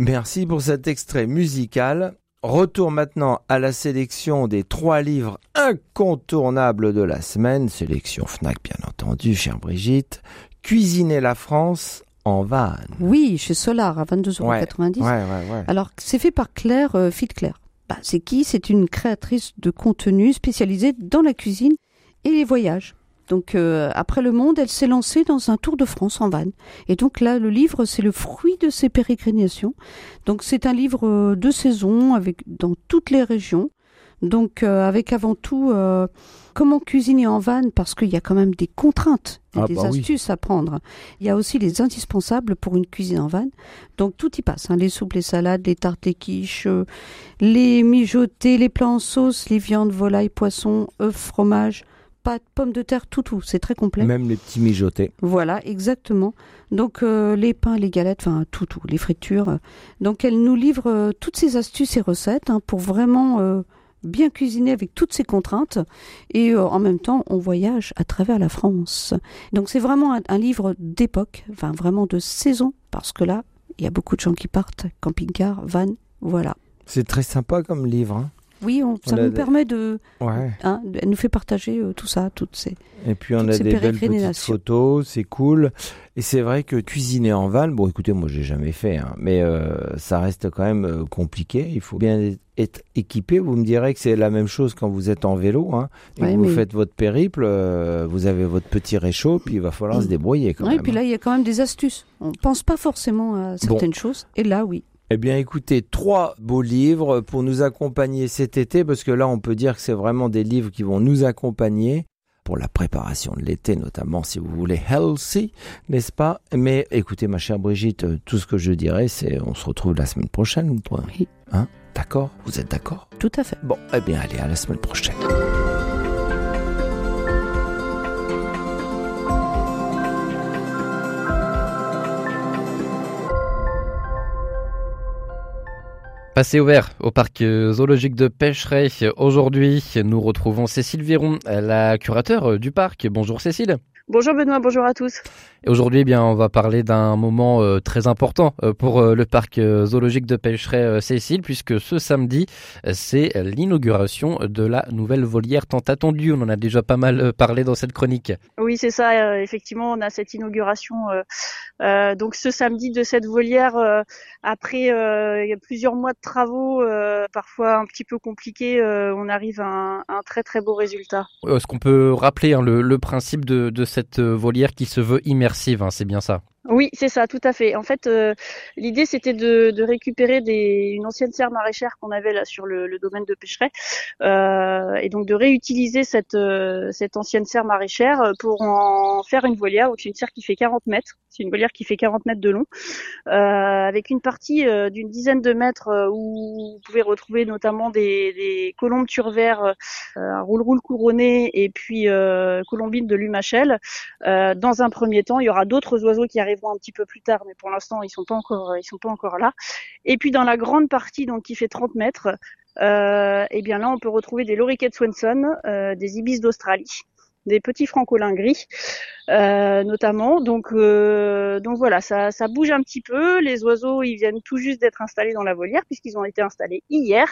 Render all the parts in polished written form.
Merci pour cet extrait musical. Retour maintenant à la sélection des 3 livres incontournables de la semaine. Sélection Fnac, bien entendu, chère Brigitte. Cuisiner la France en vanne. Oui, chez Solar, à 22,90 €. Ouais. Alors, c'est fait par Claire, Fit Claire. C'est qui ? C'est une créatrice de contenu spécialisée dans la cuisine et les voyages. Donc, après Le Monde, elle s'est lancée dans un tour de France en van. Et donc là, le livre, c'est le fruit de ses pérégrinations. Donc, c'est un livre de saison dans toutes les régions. Donc, avec avant tout, comment cuisiner en van, parce qu'il y a quand même des contraintes et des astuces à prendre. Il y a aussi les indispensables pour une cuisine en van. Donc, tout y passe. Les soupes, les salades, les tartes, les quiches, les mijotés, les plats en sauce, les viandes, volailles, poissons, œufs, fromage, pâtes, pommes de terre, tout. C'est très complet. Même les petits mijotés. Voilà, exactement. Donc, les pains, les galettes, enfin, tout, les fritures. Donc, elle nous livre toutes ces astuces et recettes pour vraiment bien cuisiner avec toutes ces contraintes. Et en même temps, on voyage à travers la France. Donc, c'est vraiment un livre d'époque, enfin, vraiment de saison, parce que là, il y a beaucoup de gens qui partent, camping-car, van, voilà. C'est très sympa comme livre, Oui, ça nous permet de... Ouais. Elle nous fait partager tout ça, toutes ces... Et puis on a des belles petites photos, c'est cool. Et c'est vrai que cuisiner en van, bon écoutez, moi j'ai jamais fait, mais ça reste quand même compliqué. Il faut bien être équipé. Vous me direz que c'est la même chose quand vous êtes en vélo, et vous faites votre périple, vous avez votre petit réchaud, puis il va falloir se débrouiller quand même. Et puis là, il y a quand même des astuces. On ne pense pas forcément à certaines choses, et là, oui. Eh bien, écoutez, 3 beaux livres pour nous accompagner cet été, parce que là, on peut dire que c'est vraiment des livres qui vont nous accompagner pour la préparation de l'été, notamment si vous voulez healthy, n'est-ce pas ? Mais écoutez, ma chère Brigitte, tout ce que je dirais, c'est on se retrouve la semaine prochaine. Oui. D'accord ? Vous êtes d'accord ? Tout à fait. Bon, eh bien, allez, à la semaine prochaine. Passez au vert au parc zoologique de Pêcheret. Aujourd'hui, nous retrouvons Cécile Viron, la curateure du parc. Bonjour Cécile. Bonjour Benoît, bonjour à tous. Et aujourd'hui, eh bien, on va parler d'un moment très important pour le parc zoologique de Pêcheret, Cécile, puisque ce samedi, c'est l'inauguration de la nouvelle volière tant attendue. On en a déjà pas mal parlé dans cette chronique. Oui, c'est ça. Effectivement, on a cette inauguration donc ce samedi de cette volière après plusieurs mois de travaux, parfois un petit peu compliqués. On arrive à un très très beau résultat. Est-ce qu'on peut rappeler le principe de cette volière qui se veut immersive, c'est bien ça? Oui, c'est ça, tout à fait. En fait, l'idée c'était de récupérer une ancienne serre maraîchère qu'on avait là sur le domaine de Pêcheret, et donc de réutiliser cette ancienne serre maraîchère pour en faire une volière. Donc c'est une serre qui fait 40 mètres. C'est une volière qui fait 40 mètres de long, avec une partie d'une dizaine de mètres où vous pouvez retrouver notamment des colombes turvers, un roule-roule couronné et puis colombine de Lumachel. Dans un premier temps, il y aura d'autres oiseaux qui arriveront un petit peu plus tard, mais pour l'instant ils sont pas encore là. Et puis dans la grande partie donc qui fait 30 mètres, et bien là on peut retrouver des loriquets de Swenson, des ibis d'Australie, des petits francolins gris, notamment. Donc voilà, ça bouge un petit peu. Les oiseaux, ils viennent tout juste d'être installés dans la volière puisqu'ils ont été installés hier.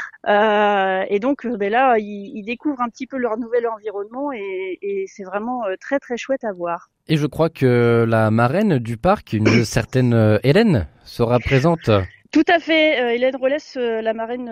Et donc là, ils découvrent un petit peu leur nouvel environnement et c'est vraiment très très chouette à voir. Et je crois que la marraine du parc, une certaine Hélène, sera présente. Tout à fait. Hélène Rollès, la marraine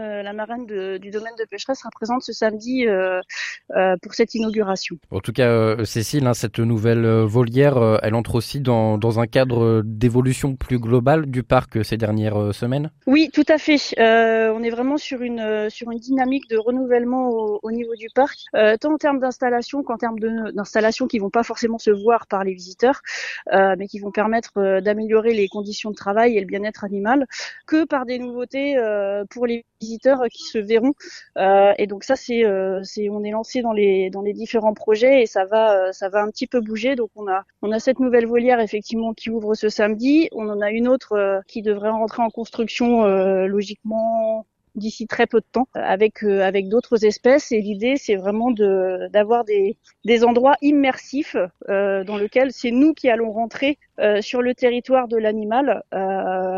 du domaine de Pêcheret, sera présente ce samedi pour cette inauguration. En tout cas, Cécile, cette nouvelle volière, elle entre aussi dans un cadre d'évolution plus globale du parc ces dernières semaines. Oui, tout à fait. On est vraiment sur une dynamique de renouvellement au niveau du parc, tant en termes d'installation qu'en termes d'installations qui vont pas forcément se voir par les visiteurs, mais qui vont permettre d'améliorer les conditions de travail et le bien-être animal, que par des nouveautés pour les visiteurs qui se verront. Et donc ça, on est lancé dans les différents projets et ça va un petit peu bouger. Donc on a cette nouvelle volière effectivement qui ouvre ce samedi. On en a une autre qui devrait rentrer en construction logiquement d'ici très peu de temps avec d'autres espèces. Et l'idée, c'est vraiment d'avoir des endroits immersifs dans lesquels c'est nous qui allons rentrer sur le territoire de l'animal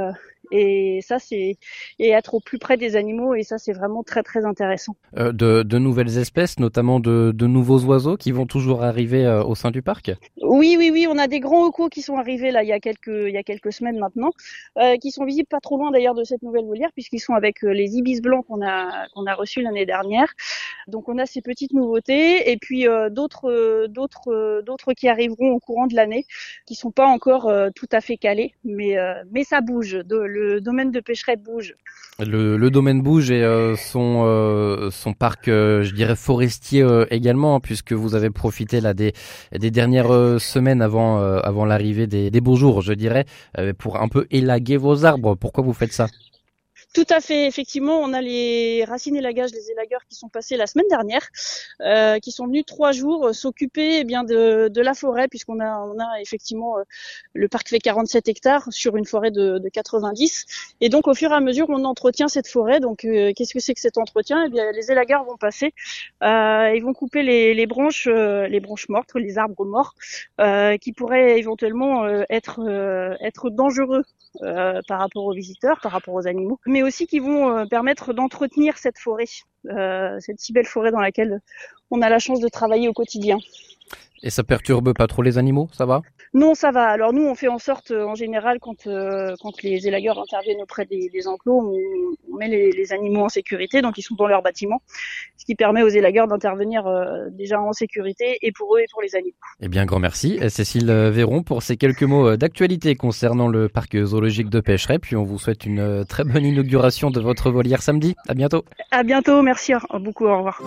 Et ça, et être au plus près des animaux, et ça, c'est vraiment très très intéressant. De nouvelles espèces, notamment de nouveaux oiseaux qui vont toujours arriver au sein du parc? Oui, on a des grands hocos qui sont arrivés là il y a quelques semaines maintenant, qui sont visibles pas trop loin d'ailleurs de cette nouvelle volière, puisqu'ils sont avec les ibis blancs qu'on a reçus l'année dernière. Donc on a ces petites nouveautés, et puis d'autres qui arriveront au courant de l'année, qui sont pas encore tout à fait calés, mais ça bouge. Le domaine de Pécheret bouge. Le domaine bouge et son parc, je dirais forestier également, hein, puisque vous avez profité là des dernières semaines avant l'arrivée des beaux jours, je dirais, pour un peu élaguer vos arbres. Pourquoi vous faites ça? Tout à fait, effectivement, on a les racines élagages, les élagueurs qui sont passés la semaine dernière, qui sont venus 3 jours s'occuper de la forêt, puisqu'on a effectivement le parc fait 47 hectares sur une forêt de 90, et donc au fur et à mesure on entretient cette forêt. Donc qu'est-ce que c'est que cet entretien? Eh bien les élagueurs vont passer, ils vont couper les branches mortes, les arbres morts, qui pourraient éventuellement être dangereux par rapport aux visiteurs, par rapport aux animaux, mais aussi qui vont permettre d'entretenir cette forêt, cette si belle forêt dans laquelle on a la chance de travailler au quotidien. Et ça perturbe pas trop les animaux, ça va? Non, ça va. Alors nous, on fait en sorte, en général, quand les élagueurs interviennent auprès des enclos, on met les animaux en sécurité, donc ils sont dans leur bâtiment, ce qui permet aux élagueurs d'intervenir déjà en sécurité, et pour eux et pour les animaux. Eh bien, grand merci, Cécile Véron, pour ces quelques mots d'actualité concernant le parc zoologique de Pécheret. Puis on vous souhaite une très bonne inauguration de votre volière samedi. À bientôt. À bientôt, merci beaucoup, au revoir.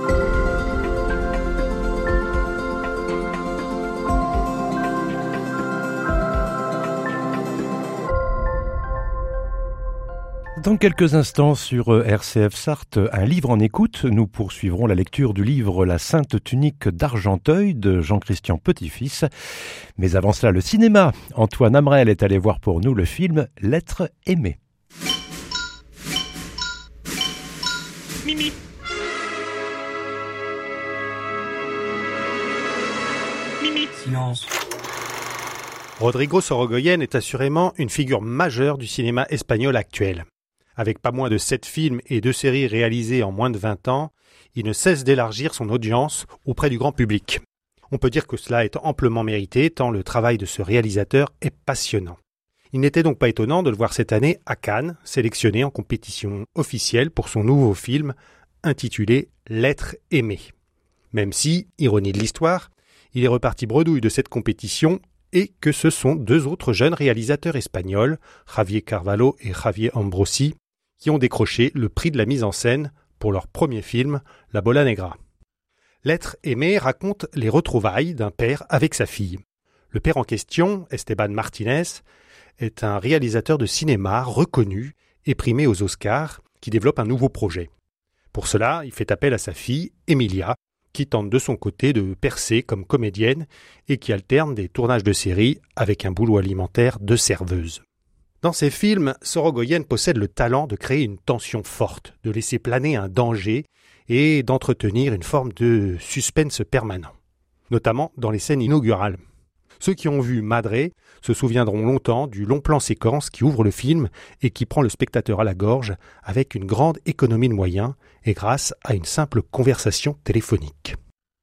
Dans quelques instants sur RCF Sarthe, un livre en écoute. Nous poursuivrons la lecture du livre La Sainte Tunique d'Argenteuil de Jean-Christian Petit-Fils. Mais avant cela, le cinéma. Antoine Hamrel est allé voir pour nous le film L'être aimé. Mimi. Mimi. Silence. Rodrigo Sorogoyen est assurément une figure majeure du cinéma espagnol actuel. Avec pas moins de 7 films et 2 séries réalisées en moins de 20 ans, il ne cesse d'élargir son audience auprès du grand public. On peut dire que cela est amplement mérité, tant le travail de ce réalisateur est passionnant. Il n'était donc pas étonnant de le voir cette année à Cannes, sélectionné en compétition officielle pour son nouveau film intitulé L'être aimé. Même si, ironie de l'histoire, il est reparti bredouille de cette compétition et que ce sont 2 autres jeunes réalisateurs espagnols, Javier Carvalho et Javier Ambrosi, qui ont décroché le prix de la mise en scène pour leur premier film, La Bola Negra. L'être aimé raconte les retrouvailles d'un père avec sa fille. Le père en question, Esteban Martinez, est un réalisateur de cinéma reconnu et primé aux Oscars qui développe un nouveau projet. Pour cela, il fait appel à sa fille, Emilia, qui tente de son côté de percer comme comédienne et qui alterne des tournages de séries avec un boulot alimentaire de serveuse. Dans ses films, Sorogoyen possède le talent de créer une tension forte, de laisser planer un danger et d'entretenir une forme de suspense permanent, notamment dans les scènes inaugurales. Ceux qui ont vu Madré se souviendront longtemps du long plan séquence qui ouvre le film et qui prend le spectateur à la gorge avec une grande économie de moyens et grâce à une simple conversation téléphonique.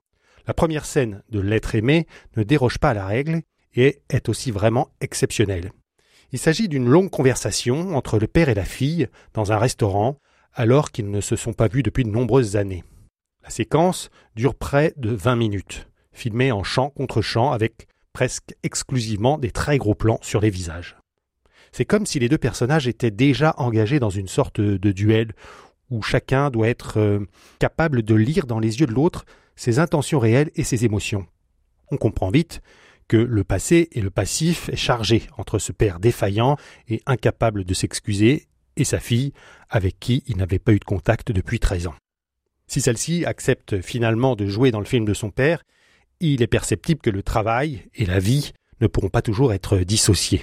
La première scène de L'être aimé ne déroge pas à la règle et est aussi vraiment exceptionnelle. Il s'agit d'une longue conversation entre le père et la fille dans un restaurant alors qu'ils ne se sont pas vus depuis de nombreuses années. La séquence dure près de 20 minutes, filmée en champ contre champ avec presque exclusivement des très gros plans sur les visages. C'est comme si les 2 personnages étaient déjà engagés dans une sorte de duel où chacun doit être capable de lire dans les yeux de l'autre ses intentions réelles et ses émotions. On comprend vite que le passé et le passif est chargé entre ce père défaillant et incapable de s'excuser et sa fille avec qui il n'avait pas eu de contact depuis 13 ans. Si celle-ci accepte finalement de jouer dans le film de son père, il est perceptible que le travail et la vie ne pourront pas toujours être dissociés.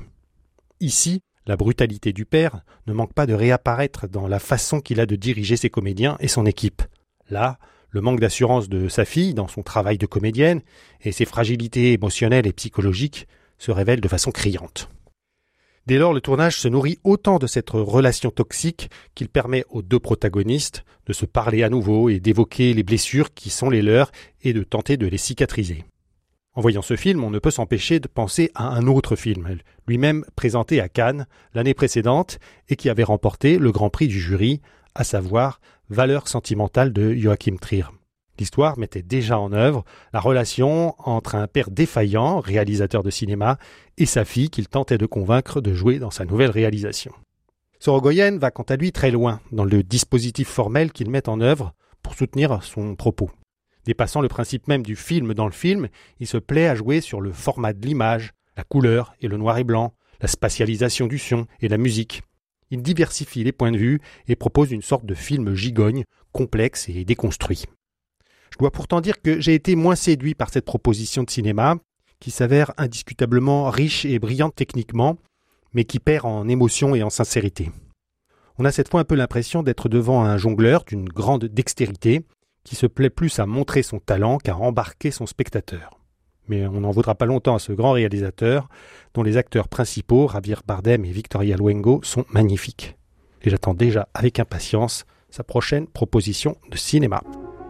Ici, la brutalité du père ne manque pas de réapparaître dans la façon qu'il a de diriger ses comédiens et son équipe. Là, le manque d'assurance de sa fille dans son travail de comédienne et ses fragilités émotionnelles et psychologiques se révèlent de façon criante. Dès lors, le tournage se nourrit autant de cette relation toxique qu'il permet aux deux protagonistes de se parler à nouveau et d'évoquer les blessures qui sont les leurs et de tenter de les cicatriser. En voyant ce film, on ne peut s'empêcher de penser à un autre film, lui-même présenté à Cannes l'année précédente et qui avait remporté le Grand Prix du jury, à savoir Valeurs sentimentales de Joachim Trier. L'histoire mettait déjà en œuvre la relation entre un père défaillant, réalisateur de cinéma, et sa fille qu'il tentait de convaincre de jouer dans sa nouvelle réalisation. Sorogoyen va quant à lui très loin dans le dispositif formel qu'il met en œuvre pour soutenir son propos. Dépassant le principe même du film dans le film, il se plaît à jouer sur le format de l'image, la couleur et le noir et blanc, la spatialisation du son et la musique. Il diversifie les points de vue et propose une sorte de film gigogne, complexe et déconstruit. Je dois pourtant dire que j'ai été moins séduit par cette proposition de cinéma, qui s'avère indiscutablement riche et brillante techniquement, mais qui perd en émotion et en sincérité. On a cette fois un peu l'impression d'être devant un jongleur d'une grande dextérité, qui se plaît plus à montrer son talent qu'à embarquer son spectateur. Mais on n'en vaudra pas longtemps à ce grand réalisateur, dont les acteurs principaux, Javier Bardem et Victoria Luengo, sont magnifiques. Et j'attends déjà avec impatience sa prochaine proposition de cinéma.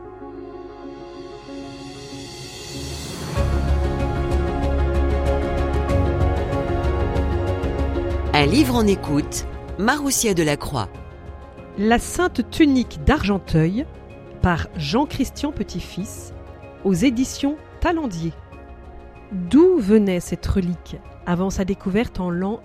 Un livre en écoute, Maroussia Delacroix. La Sainte Tunique d'Argenteuil, par Jean-Christian Petit-Fils, aux éditions Talendier. D'où venait cette relique avant sa découverte en l'an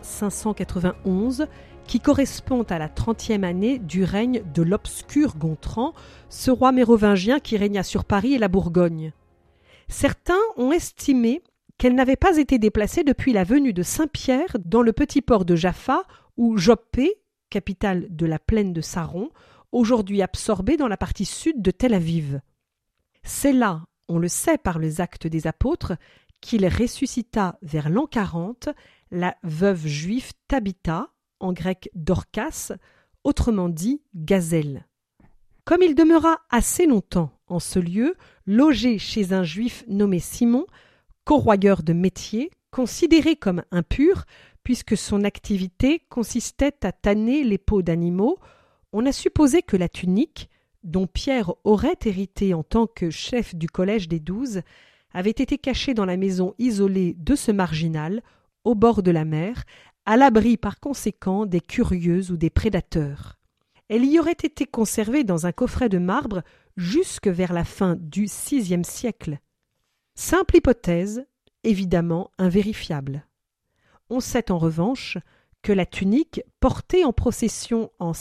591, qui correspond à la 30e année du règne de l'obscur Gontran, ce roi mérovingien qui régna sur Paris et la Bourgogne. Certains ont estimé qu'elle n'avait pas été déplacée depuis la venue de Saint-Pierre dans le petit port de Jaffa, ou Joppé, capitale de la plaine de Saron, aujourd'hui absorbée dans la partie sud de Tel Aviv. C'est là, on le sait par les Actes des Apôtres, qu'il ressuscita vers l'an 40 la veuve juive Tabitha, en grec Dorcas, autrement dit Gazelle. Comme il demeura assez longtemps en ce lieu, logé chez un juif nommé Simon, corroyeur de métier, considéré comme impur, puisque son activité consistait à tanner les peaux d'animaux, on a supposé que la tunique, dont Pierre aurait hérité en tant que chef du collège des 12, avait été cachée dans la maison isolée de ce marginal, au bord de la mer, à l'abri par conséquent des curieux ou des prédateurs. Elle y aurait été conservée dans un coffret de marbre jusque vers la fin du VIe siècle. Simple hypothèse, évidemment invérifiable. On sait en revanche que la tunique, portée en procession en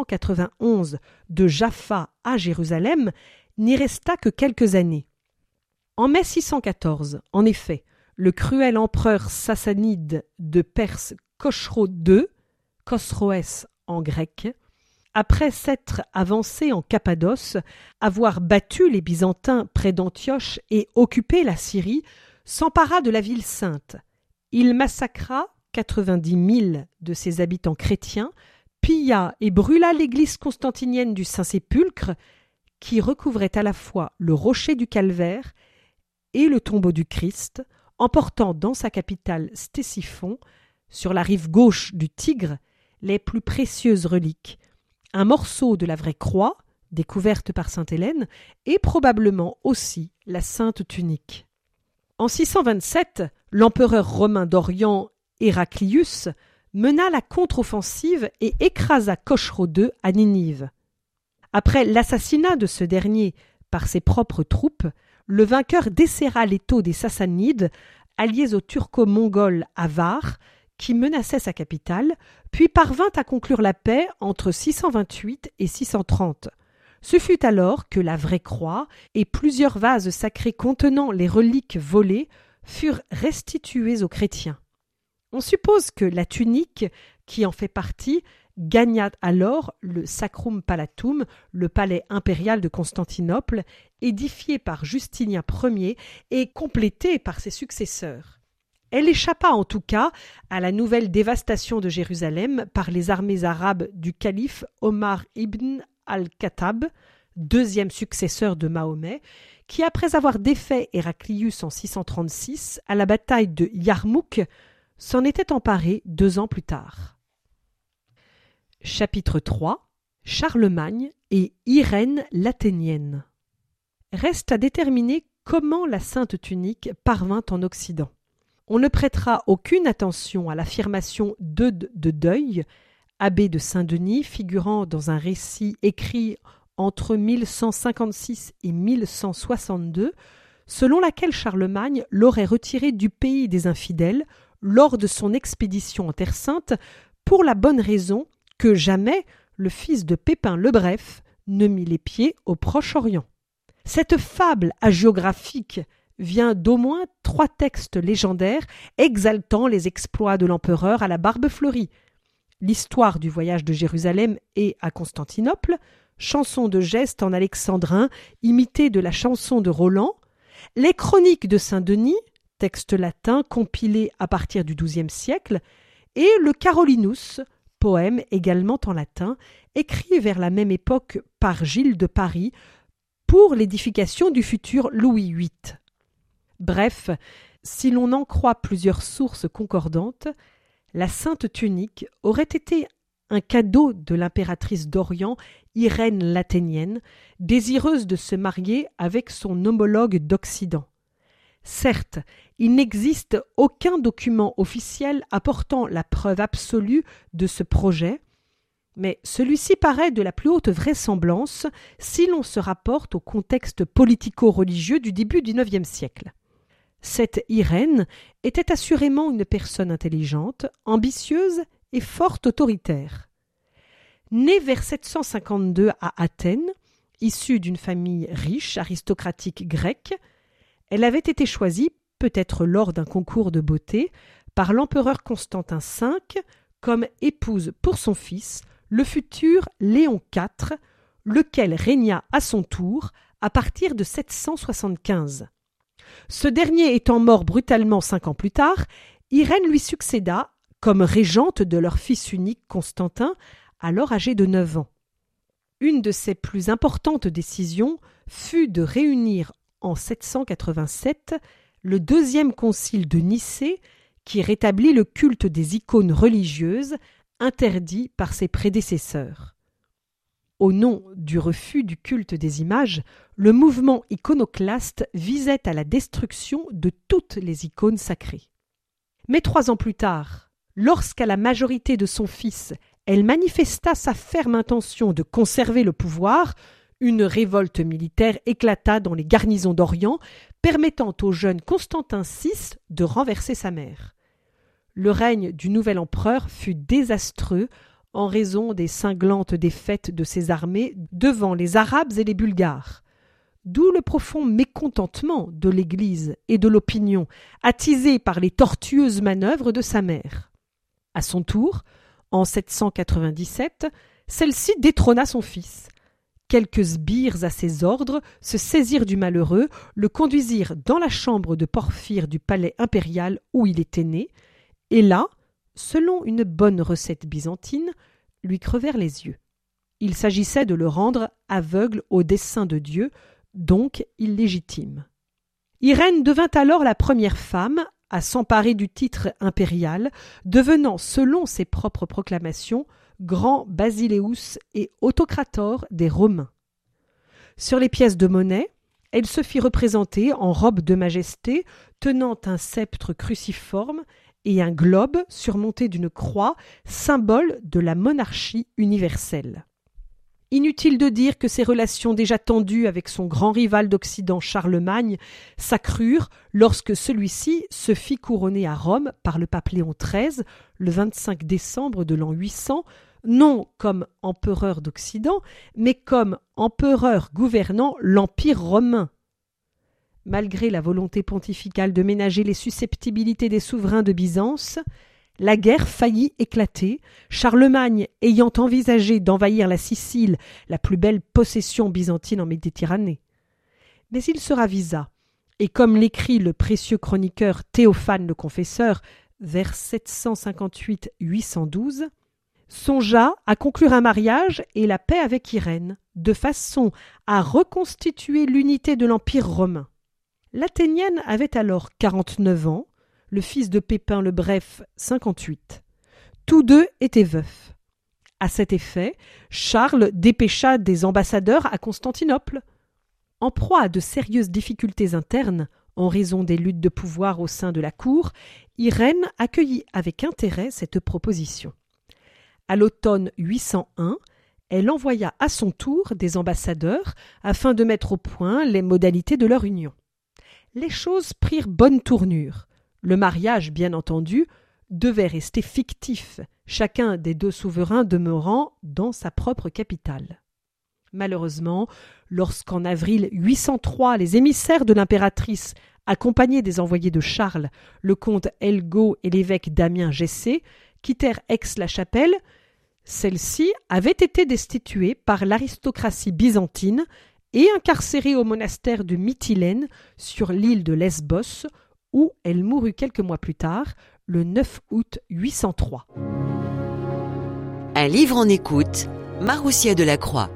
591 de Jaffa à Jérusalem, n'y resta que quelques années. En mai 614, en effet, le cruel empereur sassanide de Perse Khosrow II, Khosroès en grec, après s'être avancé en Cappadoce, avoir battu les Byzantins près d'Antioche et occupé la Syrie, s'empara de la ville sainte. Il massacra 90 000 de ses habitants chrétiens, pilla et brûla l'église constantinienne du Saint-Sépulcre, qui recouvrait à la fois le rocher du Calvaire et le tombeau du Christ, emportant dans sa capitale Ctésiphon, sur la rive gauche du Tigre, les plus précieuses reliques, un morceau de la vraie croix, découverte par sainte Hélène, et probablement aussi la sainte tunique. En 627, l'empereur romain d'Orient, Héraclius, mena la contre-offensive et écrasa Khosrow II à Ninive. Après l'assassinat de ce dernier par ses propres troupes, le vainqueur desserra l'étau des Sassanides, alliés aux turco-mongols avars, qui menaçaient sa capitale, puis parvint à conclure la paix entre 628 et 630. Ce fut alors que la vraie croix et plusieurs vases sacrés contenant les reliques volées furent restitués aux chrétiens. On suppose que la tunique, qui en fait partie, gagna alors le Sacrum Palatum, le palais impérial de Constantinople, édifié par Justinien Ier et complété par ses successeurs. Elle échappa en tout cas à la nouvelle dévastation de Jérusalem par les armées arabes du calife Omar ibn al-Khattab, deuxième successeur de Mahomet, qui, après avoir défait Héraclius en 636 à la bataille de Yarmouk, s'en était emparé 2 ans plus tard. Chapitre 3. Charlemagne et Irène l'Athénienne. Reste à déterminer comment la Sainte Tunique parvint en Occident. On ne prêtera aucune attention à l'affirmation d'Eudes de Deuil, abbé de Saint-Denis, figurant dans un récit écrit entre 1156 et 1162, selon laquelle Charlemagne l'aurait retiré du pays des infidèles lors de son expédition en Terre Sainte, pour la bonne raison que jamais le fils de Pépin le Bref ne mit les pieds au Proche-Orient. Cette fable hagiographique vient d'au moins 3 textes légendaires exaltant les exploits de l'empereur à la barbe fleurie. L'histoire du voyage de Jérusalem et à Constantinople, chanson de geste en alexandrin imitée de la chanson de Roland, les chroniques de Saint-Denis, texte latin compilé à partir du XIIe siècle, et le Carolinus, poème également en latin, écrit vers la même époque par Gilles de Paris pour l'édification du futur Louis VIII. Bref, si l'on en croit plusieurs sources concordantes, la Sainte Tunique aurait été un cadeau de l'impératrice d'Orient, Irène l'Athénienne, désireuse de se marier avec son homologue d'Occident. Certes, il n'existe aucun document officiel apportant la preuve absolue de ce projet, mais celui-ci paraît de la plus haute vraisemblance si l'on se rapporte au contexte politico-religieux du début du IXe siècle. Cette Irène était assurément une personne intelligente, ambitieuse et fort autoritaire. Née vers 752 à Athènes, issue d'une famille riche, aristocratique grecque, elle avait été choisie, peut-être lors d'un concours de beauté, par l'empereur Constantin V comme épouse pour son fils, le futur Léon IV, lequel régna à son tour à partir de 775. Ce dernier étant mort brutalement 5 ans plus tard, Irène lui succéda comme régente de leur fils unique Constantin, alors âgé de 9 ans. Une de ses plus importantes décisions fut de réunir en 787 le 2e concile de Nicée qui rétablit le culte des icônes religieuses interdit par ses prédécesseurs. Au nom du refus du culte des images, le mouvement iconoclaste visait à la destruction de toutes les icônes sacrées. Mais 3 ans plus tard, lorsqu'à la majorité de son fils, elle manifesta sa ferme intention de conserver le pouvoir, une révolte militaire éclata dans les garnisons d'Orient, permettant au jeune Constantin VI de renverser sa mère. Le règne du nouvel empereur fut désastreux en raison des cinglantes défaites de ses armées devant les Arabes et les Bulgares. D'où le profond mécontentement de l'Église et de l'opinion, attisé par les tortueuses manœuvres de sa mère. À son tour, en 797, celle-ci détrôna son fils. Quelques sbires à ses ordres se saisirent du malheureux, le conduisirent dans la chambre de Porphyre du palais impérial où il était né, et là, selon une bonne recette byzantine, lui crevèrent les yeux. Il s'agissait de le rendre aveugle au dessein de Dieu, donc illégitime. Irène devint alors la première femme à s'emparer du titre impérial, devenant, selon ses propres proclamations, grand basileus et autocrator des Romains. Sur les pièces de monnaie, elle se fit représenter en robe de majesté, tenant un sceptre cruciforme et un globe surmonté d'une croix, symbole de la monarchie universelle. Inutile de dire que ses relations déjà tendues avec son grand rival d'Occident Charlemagne s'accrurent lorsque celui-ci se fit couronner à Rome par le pape Léon XIII le 25 décembre de l'an 800, non comme empereur d'Occident, mais comme empereur gouvernant l'Empire romain. Malgré la volonté pontificale de ménager les susceptibilités des souverains de Byzance, la guerre faillit éclater, Charlemagne ayant envisagé d'envahir la Sicile, la plus belle possession byzantine en Méditerranée. Mais il se ravisa, et comme l'écrit le précieux chroniqueur Théophane le Confesseur vers 758-812, songea à conclure un mariage et la paix avec Irène, de façon à reconstituer l'unité de l'Empire romain. L'Athénienne avait alors 49 ans, le fils de Pépin le Bref, 58. Tous deux étaient veufs. À cet effet, Charles dépêcha des ambassadeurs à Constantinople. En proie à de sérieuses difficultés internes, en raison des luttes de pouvoir au sein de la cour, Irène accueillit avec intérêt cette proposition. À l'automne 801, elle envoya à son tour des ambassadeurs afin de mettre au point les modalités de leur union. Les choses prirent bonne tournure. Le mariage, bien entendu, devait rester fictif, chacun des deux souverains demeurant dans sa propre capitale. Malheureusement, lorsqu'en avril 803, les émissaires de l'impératrice, accompagnés des envoyés de Charles, le comte Elgo et l'évêque Damien Gessé, quittèrent Aix-la-Chapelle, celle-ci avait été destituée par l'aristocratie byzantine et incarcérée au monastère de Mytilène sur l'île de Lesbos, où elle mourut quelques mois plus tard, le 9 août 803. Un livre en écoute, Maroussia Delacroix.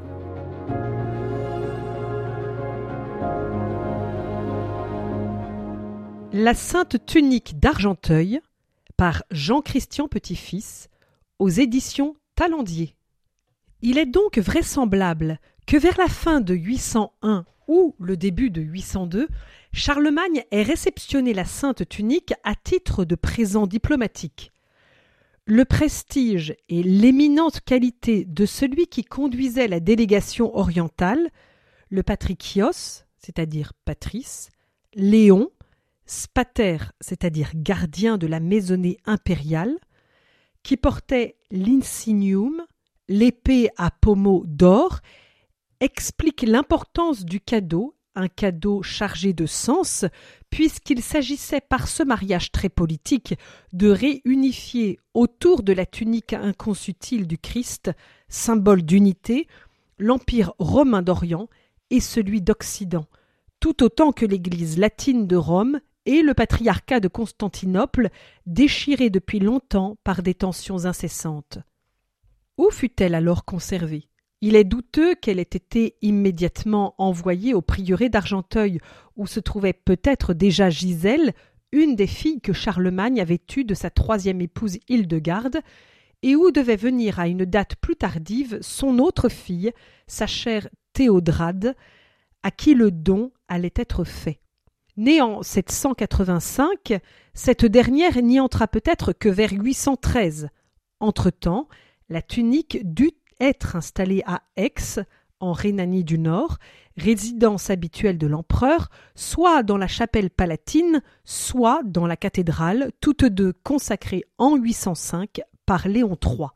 La Sainte Tunique d'Argenteuil par Jean-Christian Petit-Fils aux éditions Talendier. Il est donc vraisemblable que vers la fin de 801 ou le début de 802, Charlemagne ait réceptionné la Sainte Tunique à titre de présent diplomatique. Le prestige et l'éminente qualité de celui qui conduisait la délégation orientale, le patrikios, c'est-à-dire patrice, Léon, spater, c'est-à-dire gardien de la maisonnée impériale, qui portait l'insignium, l'épée à pommeau d'or, explique l'importance du cadeau, un cadeau chargé de sens, puisqu'il s'agissait par ce mariage très politique de réunifier autour de la tunique inconsutile du Christ, symbole d'unité, l'Empire romain d'Orient et celui d'Occident, tout autant que l'Église latine de Rome et le patriarcat de Constantinople, déchirés depuis longtemps par des tensions incessantes. Où fut-elle alors conservée ? Il est douteux qu'elle ait été immédiatement envoyée au prieuré d'Argenteuil, où se trouvait peut-être déjà Gisèle, une des filles que Charlemagne avait eues de sa troisième épouse Hildegarde, et où devait venir à une date plus tardive son autre fille, sa chère Théodrade, à qui le don allait être fait. Née en 785, cette dernière n'y entra peut-être que vers 813. Entre-temps, la tunique dut être installée à Aix, en Rhénanie du Nord, résidence habituelle de l'empereur, soit dans la chapelle palatine, soit dans la cathédrale, toutes deux consacrées en 805 par Léon III.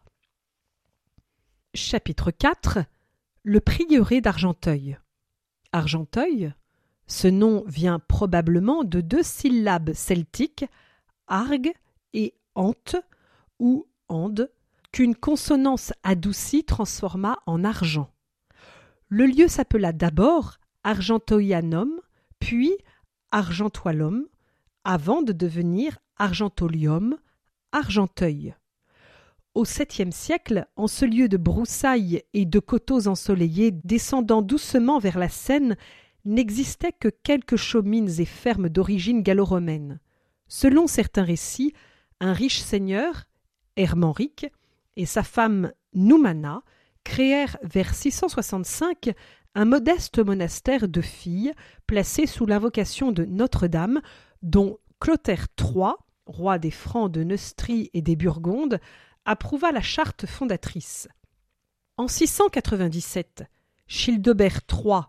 Chapitre 4. Le prieuré d'Argenteuil. Argenteuil, ce nom vient probablement de deux syllabes celtiques, arg et ante ou ande, qu'une consonance adoucie transforma en argent. Le lieu s'appela d'abord Argentoianum, puis Argentoilum, avant de devenir Argentolium, Argenteuil. Au 7e siècle, en ce lieu de broussailles et de coteaux ensoleillés descendant doucement vers la Seine, n'existaient que quelques chaumines et fermes d'origine gallo-romaine. Selon certains récits, un riche seigneur, Hermanric, et sa femme Noumana créèrent vers 665 un modeste monastère de filles placé sous l'invocation de Notre-Dame, dont Clotaire III, roi des Francs de Neustrie et des Burgondes, approuva la charte fondatrice. En 697, Childebert III,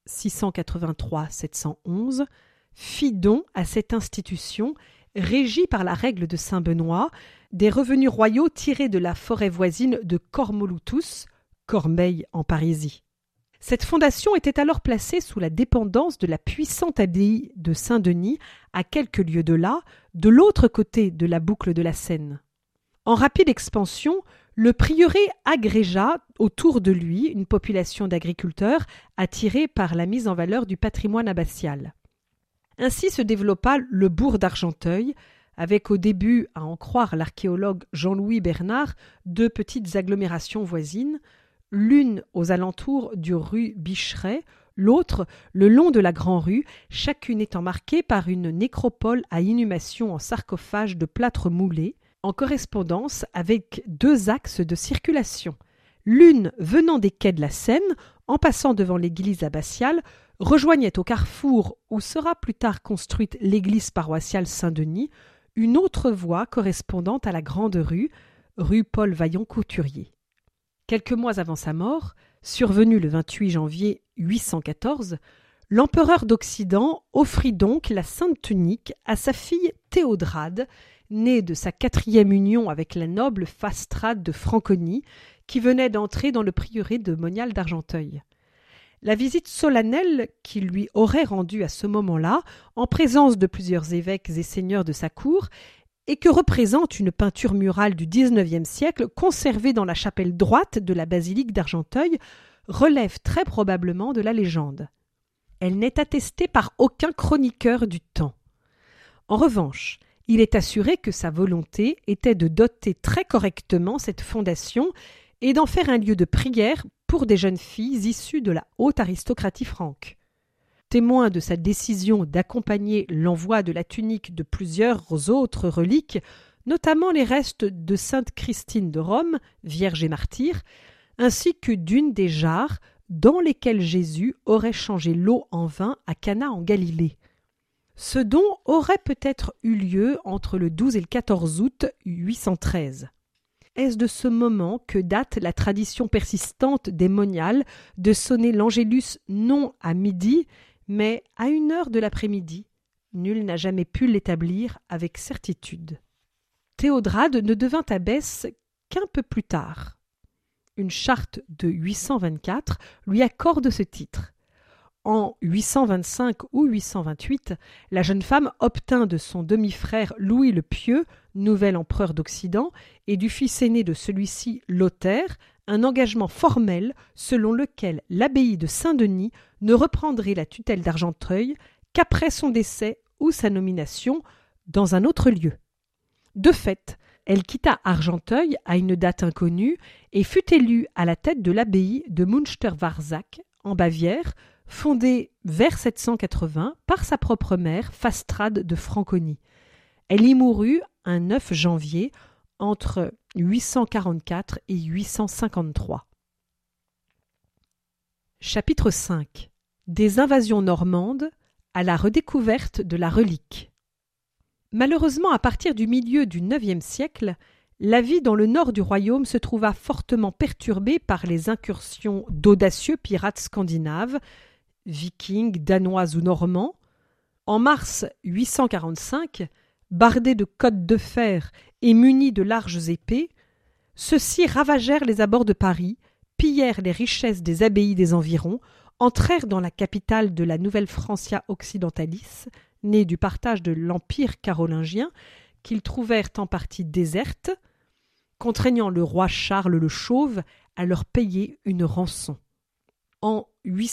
683-711, fit don à cette institution, régie par la règle de Saint-Benoît, des revenus royaux tirés de la forêt voisine de Cormolutus, Cormeilles en Parisie. Cette fondation était alors placée sous la dépendance de la puissante abbaye de Saint-Denis, à quelques lieues de là, de l'autre côté de la boucle de la Seine. En rapide expansion, le prieuré agrégea autour de lui une population d'agriculteurs attirés par la mise en valeur du patrimoine abbatial. Ainsi se développa le bourg d'Argenteuil, avec au début, à en croire l'archéologue Jean-Louis Bernard, deux petites agglomérations voisines, l'une aux alentours du rue Bicheret, l'autre le long de la Grand-Rue, chacune étant marquée par une nécropole à inhumation en sarcophage de plâtre moulé, en correspondance avec 2 axes de circulation. L'une venant des quais de la Seine, en passant devant l'église abbatiale, rejoignait au carrefour où sera plus tard construite l'église paroissiale Saint-Denis, une autre voie correspondant à la Grande Rue, rue Paul Vaillant-Couturier. Quelques mois avant sa mort, survenue le 28 janvier 814, l'empereur d'Occident offrit donc la sainte tunique à sa fille Théodrade, née de sa 4e union avec la noble Fastrade de Franconie, qui venait d'entrer dans le prieuré de Monial d'Argenteuil. La visite solennelle qu'il lui aurait rendue à ce moment-là, en présence de plusieurs évêques et seigneurs de sa cour, et que représente une peinture murale du XIXe siècle conservée dans la chapelle droite de la basilique d'Argenteuil, relève très probablement de la légende. Elle n'est attestée par aucun chroniqueur du temps. En revanche, il est assuré que sa volonté était de doter très correctement cette fondation et d'en faire un lieu de prière pour des jeunes filles issues de la haute aristocratie franque. Témoin de sa décision d'accompagner l'envoi de la tunique de plusieurs autres reliques, notamment les restes de sainte Christine de Rome, vierge et martyre, ainsi que d'une des jarres dans lesquelles Jésus aurait changé l'eau en vin à Cana en Galilée. Ce don aurait peut-être eu lieu entre le 12 et le 14 août 813. Est-ce de ce moment que date la tradition persistante des moniales de sonner l'Angélus non à midi, mais à 1h de l'après-midi? Nul n'a jamais pu l'établir avec certitude. Théodrade ne devint abbesse qu'un peu plus tard. Une charte de 824 lui accorde ce titre. En 825 ou 828, la jeune femme obtint de son demi-frère Louis le Pieux, nouvel empereur d'Occident, et du fils aîné de celui-ci, Lothaire, un engagement formel selon lequel l'abbaye de Saint-Denis ne reprendrait la tutelle d'Argenteuil qu'après son décès ou sa nomination dans un autre lieu. De fait, elle quitta Argenteuil à une date inconnue et fut élue à la tête de l'abbaye de Münsterwarzach, en Bavière, fondée vers 780 par sa propre mère, Fastrade de Franconie. Elle y mourut un 9 janvier entre 844 et 853. Chapitre 5. Des invasions normandes à la redécouverte de la relique. Malheureusement, à partir du milieu du IXe siècle, la vie dans le nord du royaume se trouva fortement perturbée par les incursions d'audacieux pirates scandinaves, vikings, danois ou normands. En mars 845, bardés de côtes de fer et munis de larges épées, ceux-ci ravagèrent les abords de Paris, pillèrent les richesses des abbayes des environs, entrèrent dans la capitale de la Nouvelle Francia Occidentalis, née du partage de l'Empire carolingien, qu'ils trouvèrent en partie déserte, contraignant le roi Charles le Chauve à leur payer une rançon. En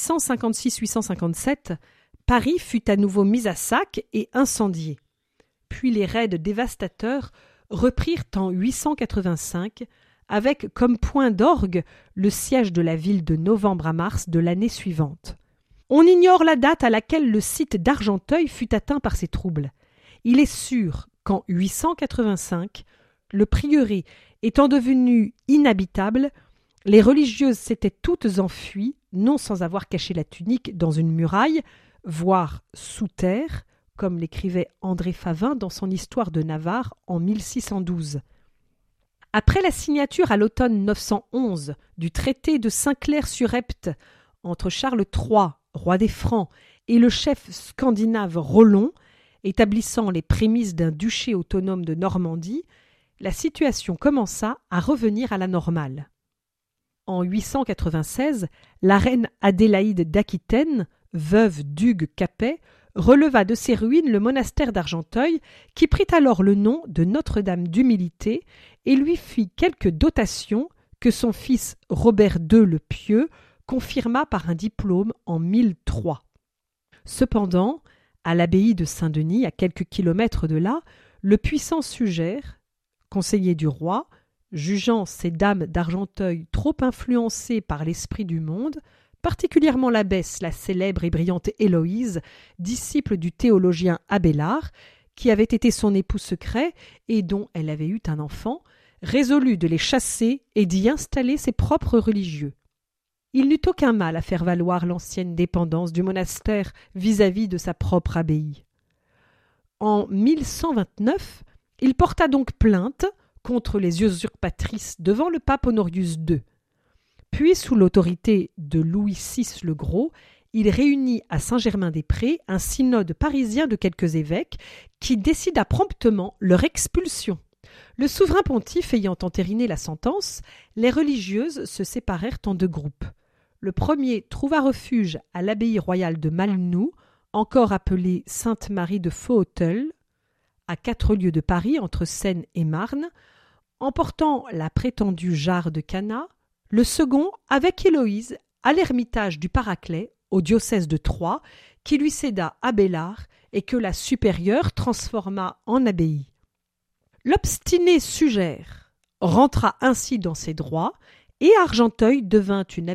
856-857, Paris fut à nouveau mis à sac et incendié. Puis les raids dévastateurs reprirent en 885, avec comme point d'orgue le siège de la ville de novembre à mars de l'année suivante. On ignore la date à laquelle le site d'Argenteuil fut atteint par ces troubles. Il est sûr qu'en 885, le prieuré étant devenu inhabitable, les religieuses s'étaient toutes enfuies, non sans avoir caché la tunique dans une muraille, voire sous terre, comme l'écrivait André Favin dans son Histoire de Navarre en 1612. Après la signature à l'automne 911 du traité de Saint-Clair-sur-Epte entre Charles III, roi des Francs, et le chef scandinave Rollon, établissant les prémices d'un duché autonome de Normandie, la situation commença à revenir à la normale. En 896, la reine Adélaïde d'Aquitaine, veuve d'Hugues Capet, releva de ses ruines le monastère d'Argenteuil, qui prit alors le nom de Notre-Dame d'Humilité et lui fit quelques dotations que son fils Robert II le Pieux confirma par un diplôme en 1003. Cependant, à l'abbaye de Saint-Denis, à quelques kilomètres de là, le puissant Sugère, conseiller du roi, jugeant ces dames d'Argenteuil trop influencées par l'esprit du monde, particulièrement l'abbesse, la célèbre et brillante Héloïse, disciple du théologien Abélard, qui avait été son époux secret et dont elle avait eu un enfant, résolut de les chasser et d'y installer ses propres religieux. Il n'eut aucun mal à faire valoir l'ancienne dépendance du monastère vis-à-vis de sa propre abbaye. En 1129, il porta donc plainte contre les usurpatrices devant le pape Honorius II. Puis, sous l'autorité de Louis VI le Gros, il réunit à Saint-Germain-des-Prés un synode parisien de quelques évêques qui décida promptement leur expulsion. Le souverain pontife ayant entériné la sentence, les religieuses se séparèrent en 2 groupes. Le premier trouva refuge à l'abbaye royale de Malnoux, encore appelée Sainte-Marie de Fauhautel, à 4 lieues de Paris, entre Seine et Marne, emportant la prétendue jarre de Cana. Le second, avec Héloïse, à l'ermitage du Paraclet, au diocèse de Troyes, qui lui céda Abélard et que la supérieure transforma en abbaye. L'obstiné Sugère rentra ainsi dans ses droits et Argenteuil devint une